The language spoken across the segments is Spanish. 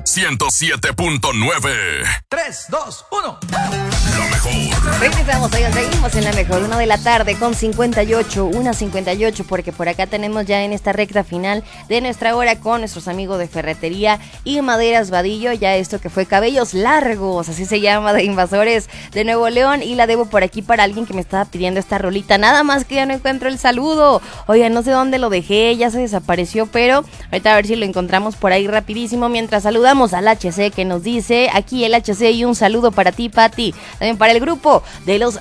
107.9. 3, 2, 1. La mejor. Regresamos, oigan, seguimos en la mejor, 1 de la tarde con 58, 1:58, porque por acá tenemos ya en esta recta final de nuestra hora con nuestros amigos de Ferretería y Maderas Vadillo, ya esto que fue Cabellos Largos, así se llama, de Invasores de Nuevo León, y la debo por aquí para alguien que me estaba pidiendo esta rolita, nada más que ya no encuentro el saludo, oigan, no sé dónde lo dejé, ya se desapareció, pero ahorita a ver si lo encontramos por ahí rapidísimo, mientras saludamos al HC que nos dice, aquí el HC y un saludo para ti, Pati, también para el grupo de los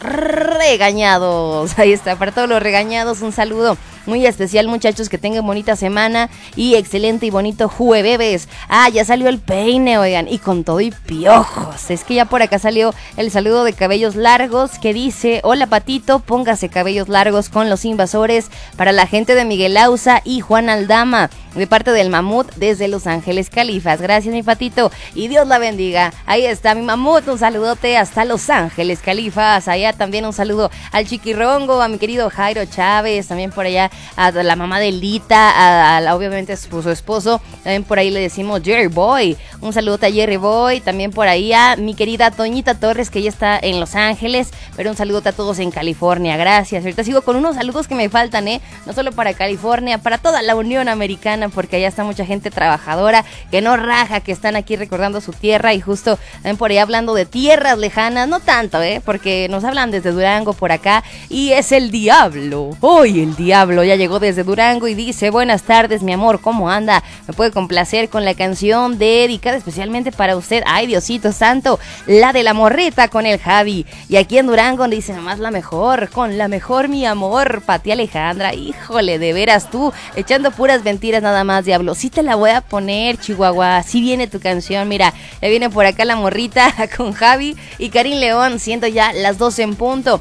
regañados, ahí está, para todos los regañados un saludo muy especial, muchachos, que tengan bonita semana y excelente y bonito jueves. Ya salió el peine, oigan, y con todo y piojos, es que ya por acá salió el saludo de Cabellos Largos que dice, hola Patito, póngase cabellos largos con los invasores para la gente de Miguel Ausa y Juan Aldama, de parte del Mamut desde Los Ángeles Califas. Gracias, mi Patito, y Dios la bendiga. Ahí está mi Mamut, un saludote hasta Los Ángeles Califas. Allá también un saludo al Chiquirongo, a mi querido Jairo Chávez, también por allá a la mamá de Lita, obviamente su esposo, también por ahí le decimos Jerry Boy, un saludote a Jerry Boy, también por ahí a mi querida Toñita Torres, que ya está en Los Ángeles, pero un saludote a todos en California. Gracias. Ahorita sigo con unos saludos que me faltan, no solo para California, para toda la Unión Americana, porque allá está mucha gente trabajadora que no raja, que están aquí recordando su tierra, y justo también por ahí hablando de tierras lejanas, no tanto, porque nos hablan desde Durango por acá, y es el Diablo. Hoy el Diablo ya llegó desde Durango y dice, buenas tardes, mi amor, ¿cómo anda? Me puede complacer con la canción dedicada especialmente para usted, ay Diosito santo, la de la morreta con el Javi, y aquí en Durango dice nomás la mejor, con la mejor mi amor, Pati Alejandra. Híjole, de veras tú, echando puras mentiras nada más, Diablo. Sí te la voy a poner, Chihuahua, sí viene tu canción, mira, ya viene por acá la morrita con Javi y Karim León, siendo ya las 2 en punto,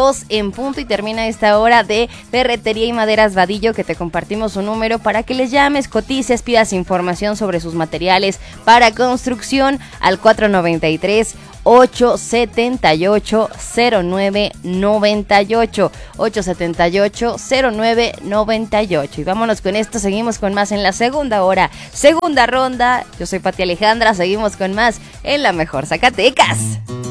y termina esta hora de Ferretería y Maderas Vadillo, que te compartimos un número para que les llames, cotices, pidas información sobre sus materiales para construcción al 493-878-0998, 878-0998. Y vámonos con esto, seguimos con más en la segunda hora, segunda ronda. Yo soy Pati Alejandra, seguimos con más en La Mejor Zacatecas.